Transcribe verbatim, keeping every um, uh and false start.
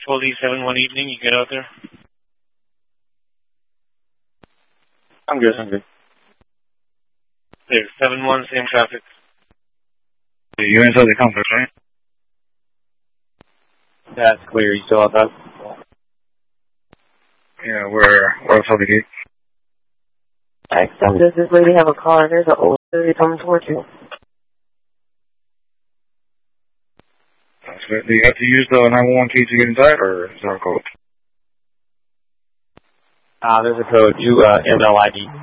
twelve E seven one evening, you get out there? I'm good, I'm good. There, seven one, same traffic. You're inside the complex, right? That's clear. You still out that? Yeah, we're, we're outside the gate. Excellent. Does this lady have a car? There's an old lady coming towards you. That's good. Do you have to use the nine one one key to get inside, or is there a code? Ah, uh, there's a code. You, uh, M L I D.